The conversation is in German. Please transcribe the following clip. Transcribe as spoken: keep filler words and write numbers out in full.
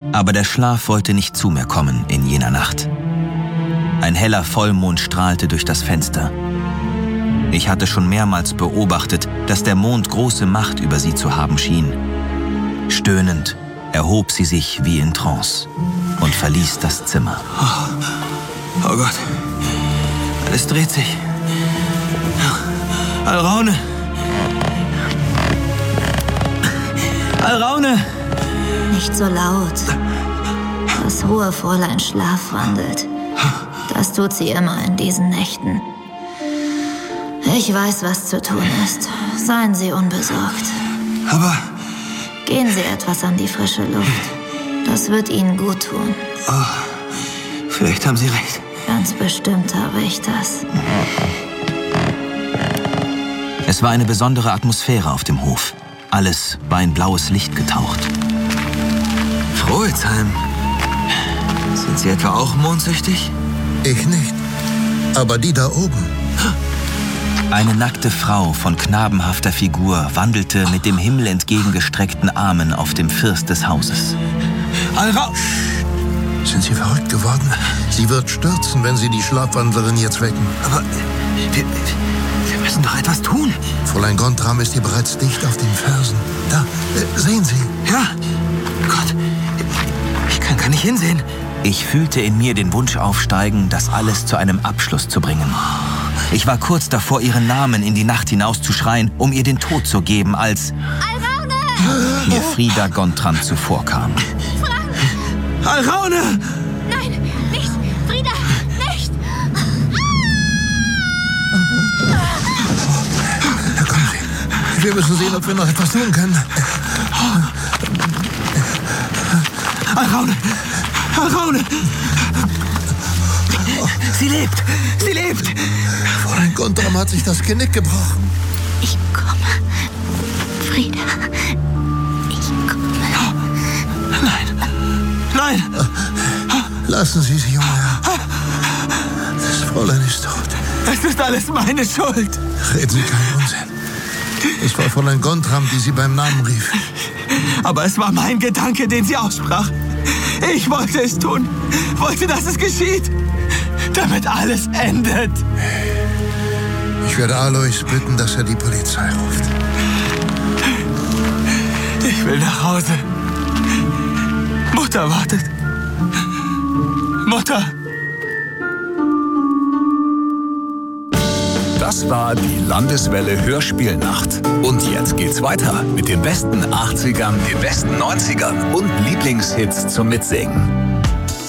Aber der Schlaf wollte nicht zu mir kommen in jener Nacht. Ein heller Vollmond strahlte durch das Fenster. Ich hatte schon mehrmals beobachtet, dass der Mond große Macht über sie zu haben schien. Stöhnend erhob sie sich wie in Trance und verließ das Zimmer. Oh, oh Gott, alles dreht sich. Alraune! Alraune! Nicht so laut. Das hohe Fräulein schlafwandelt. Das tut sie immer in diesen Nächten. Ich weiß, was zu tun ist. Seien Sie unbesorgt. Aber... Gehen Sie etwas an die frische Luft. Das wird Ihnen gut tun. Oh, vielleicht haben Sie recht. Ganz bestimmt habe ich das. Es war eine besondere Atmosphäre auf dem Hof. Alles war in blaues Licht getaucht. Frohelsheim. Sind Sie etwa auch mondsüchtig? Ich nicht. Aber die da oben. Eine nackte Frau von knabenhafter Figur wandelte mit dem Himmel entgegengestreckten Armen auf dem First des Hauses. Alra! Sind Sie verrückt geworden? Sie wird stürzen, wenn Sie die Schlafwandlerin jetzt wecken. Aber wir, wir müssen doch etwas tun. Fräulein Gontram ist hier bereits dicht auf den Fersen. Da, äh, sehen Sie. Ja. Gott, ich kann gar nicht hinsehen. Ich fühlte in mir den Wunsch aufsteigen, das alles zu einem Abschluss zu bringen. Ich war kurz davor, ihren Namen in die Nacht hinauszuschreien, um ihr den Tod zu geben, als Alraune! mir Frida Gontram zuvorkam. Frank! Alraune! Nein, nicht! Frida, nicht! Da kommen Sie. Wir müssen sehen, ob wir noch etwas tun können. Alraune! Alraune! Sie lebt! Sie lebt! Fräulein Gontram hat sich das Genick gebrochen. Ich komme. Frida. Ich komme. Nein! Nein! Lassen Sie sie, junger Herr. Das Fräulein ist tot. Es ist alles meine Schuld! Reden Sie keinen Unsinn. Es war Fräulein Gontram, die Sie beim Namen rief. Aber es war mein Gedanke, den sie aussprach. Ich wollte es tun. Wollte, dass es geschieht. Damit alles endet. Ich werde Alois bitten, dass er die Polizei ruft. Ich will nach Hause. Mutter wartet. Mutter! Das war die Landeswelle Hörspielnacht. Und jetzt geht's weiter mit den besten achtzigern, den besten neunzigern und Lieblingshits zum Mitsingen.